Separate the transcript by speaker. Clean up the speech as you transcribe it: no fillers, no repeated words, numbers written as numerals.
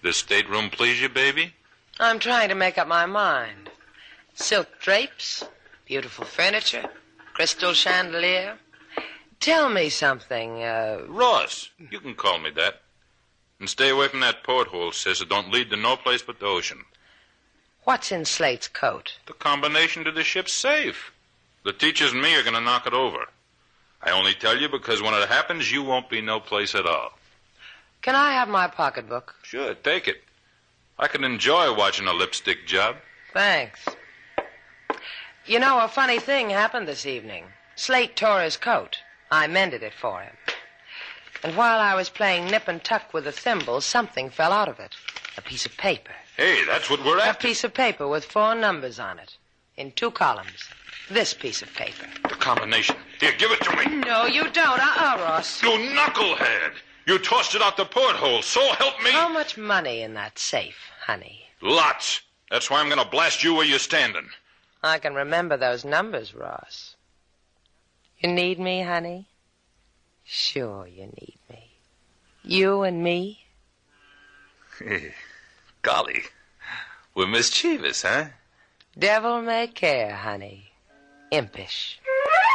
Speaker 1: This stateroom please you, baby?
Speaker 2: I'm trying to make up my mind. Silk drapes, beautiful furniture, crystal chandelier. Tell me something,
Speaker 1: Ross. You can call me that. And stay away from that porthole, sis. It don't lead to no place but the ocean.
Speaker 2: What's in Slate's coat?
Speaker 1: The combination to the ship's safe. The teachers and me are going to knock it over. I only tell you because when it happens, you won't be no place at all.
Speaker 2: Can I have my pocketbook?
Speaker 1: Sure, take it. I can enjoy watching a lipstick job.
Speaker 2: Thanks. You know, a funny thing happened this evening. Slate tore his coat. I mended it for him. And while I was playing nip and tuck with the thimble, something fell out of it. A piece of paper.
Speaker 1: Hey, that's what we're
Speaker 2: A
Speaker 1: after.
Speaker 2: piece of paper with 4 numbers on it. In 2 columns. This piece of paper.
Speaker 1: The combination. Here, give it to me.
Speaker 2: No, you don't. Ross.
Speaker 1: You knucklehead. You tossed it out the porthole. So help me.
Speaker 2: How much money in that safe, honey?
Speaker 1: Lots. That's why I'm going to blast you where you're standing.
Speaker 2: I can remember those numbers, Ross. You need me, honey? Sure you need me. You and me?
Speaker 3: Hey, golly. We're mischievous, huh?
Speaker 2: Devil may care, honey. Impish.